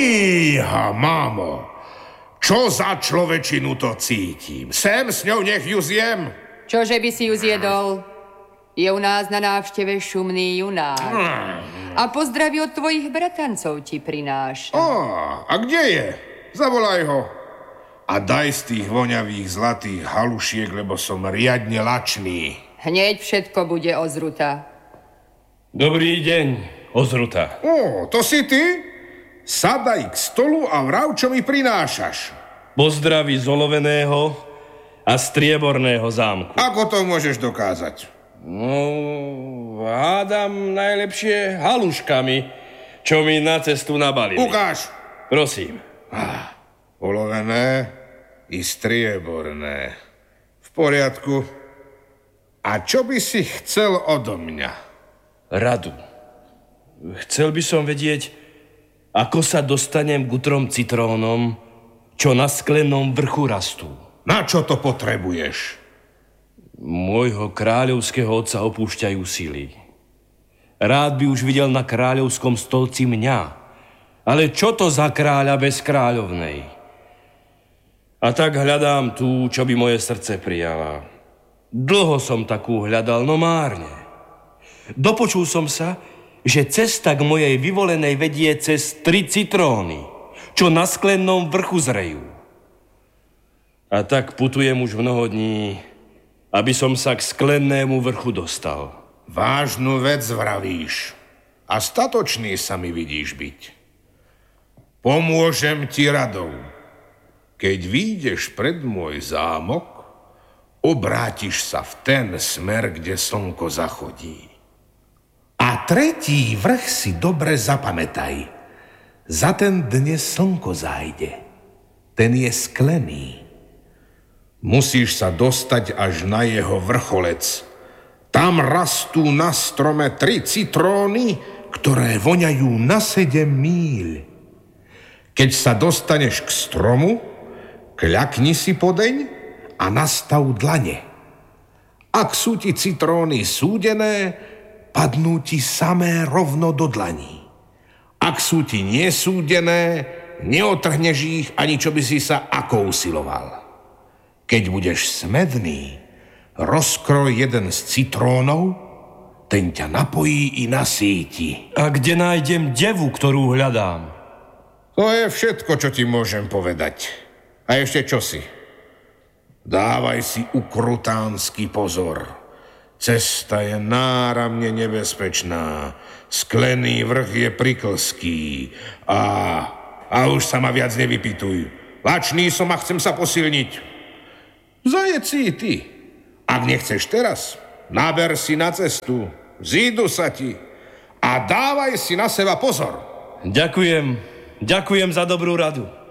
Fíha, mámo. Čo za človečinu to cítim? Sem s ňou, nech ju zjem. Čože by si ju zjedol? Je u nás na návšteve šumný junák. A pozdravy od tvojich bratancov ti prináša. A kde je? Zavolaj ho. A daj z tých voňavých zlatých halušiek, lebo som riadne lačný. Hneď všetko bude Ozruta. Dobrý deň, Ozruta. To si ty? Sadaj k stolu a vrav, čo mi prinášaš. Pozdraví z oloveného a strieborného zámku. Ako to môžeš dokázať? No, hádam najlepšie haluškami, čo mi na cestu nabalili. Ukáž. Prosím. Olovené i strieborné. V poriadku. A čo by si chcel odo mňa? Radu. Chcel by som vedieť, ako sa dostanem k utrom citrónom, čo na sklenom vrchu rastú. Na čo to potrebuješ? Môjho kráľovského otca opúšťajú sily. Rád by už videl na kráľovskom stolci mňa. Ale čo to za kráľa bez kráľovnej? A tak hľadám tú, čo by moje srdce prijala. Dlho som takú hľadal, no márne. Dopočul som sa, že cesta k mojej vyvolenej vedie cez 3 citróny, čo na sklennom vrchu zrejú. A tak putujem už mnoho dní, aby som sa k sklennému vrchu dostal. Vážnu vec vravíš. A statočný sa mi vidíš byť. Pomôžem ti radou. Keď výjdeš pred môj zámok, obrátiš sa v ten smer, kde slnko zachodí. A 3. vrch si dobre zapamätaj. Za ten dnes slnko zájde. Ten je sklený. Musíš sa dostať až na jeho vrcholec. Tam rastú na strome 3 citróny, ktoré voňajú na 7 míľ. Keď sa dostaneš k stromu, kľakni si podeň a nastav dlane. Ak sú ti citróny súdené, padnú ti samé rovno do dlaní. Ak sú ti nesúdené, neotrhneš ich, ani čo by si sa ako usiloval. Keď budeš smedný, rozkroj jeden z citrónov, ten ťa napojí i nasíti. A kde nájdem devu, ktorú hľadám? To je všetko, čo ti môžem povedať. A ešte čosi. Dávaj si ukrutánsky pozor. Cesta je náramne nebezpečná. Sklený vrch je priklský. A už sa ma viac nevypytuj. Lačný som a chcem sa posilniť. Zajedz si ty. Ak nechceš teraz, naber si na cestu. Zídu sa ti. A dávaj si na seba pozor. Ďakujem za dobrú radu.